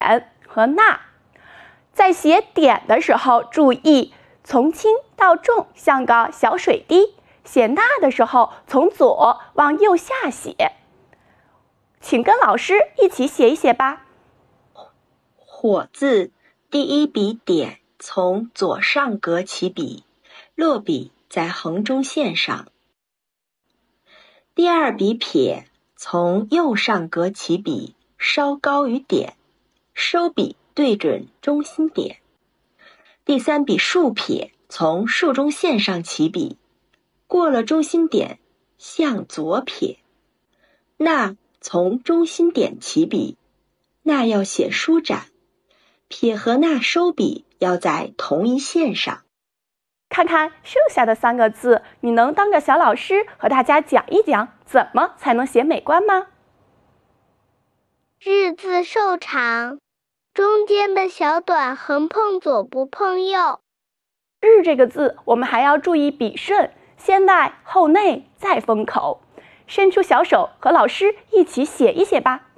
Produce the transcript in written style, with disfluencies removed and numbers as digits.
和捺。在写点的时候，注意从轻到重，像个小水滴；写捺的时候，从左往右下写。请跟老师一起写一写吧。 火字第一笔点从左上格起笔，落笔在横中线上。第二笔撇从右上格起笔，稍高于点，收笔对准中心点。第三笔竖撇从竖中线上起笔，过了中心点向左撇。捺从中心点起笔，捺要写舒展，撇和捺收笔要在同一线上。 看看剩下的3个字，你能当个小老师和大家讲一讲，怎么才能写美观吗？ 日字瘦长，中间的小短横碰左不碰右。 日这个字，我们还要注意笔顺，先外后内再封口。伸出小手和老师一起写一写吧。